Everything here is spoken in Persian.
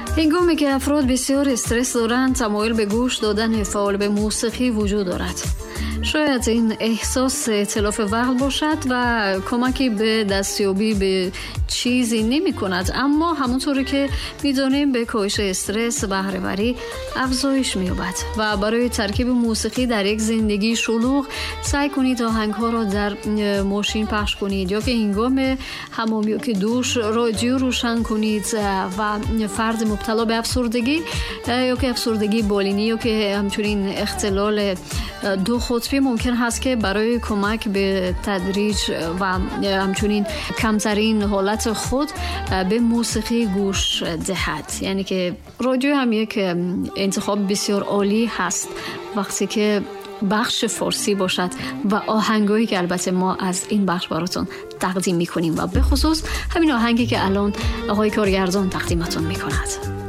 هنگامی که افراد بسیار استرس دارند، تمایل به گوش دادن فعال به موسیقی وجود دارد. شاید این احساس اتلاف وقت باشد و کمکی به دستیابی به چیزی نمی کند، اما همونطوری که میدانیم به کاهش استرس و بهره‌وری افزایش می‌یابد. و برای ترکیب موسیقی در یک زندگی شلوغ سعی کنید آهنگ‌ها را در ماشین پخش کنید، یا که هنگام حمام یا که دوش رادیو روشن کنید. و فرد مبتلا به افسردگی یا که افسردگی بالینی یا که همچنین اختلال دو قطبی ممکن هست که برای کمک به تدریج و همچنین کمترین حالت خود به موسیقی گوش دهد. یعنی که رادیو هم یک انتخاب بسیار عالی هست وقتی که بخش فارسی باشد و آهنگایی که البته ما از این بخش براتون تقدیم میکنیم و به خصوص همین آهنگی که الان آقای کارگردان تقدیمتون میکند.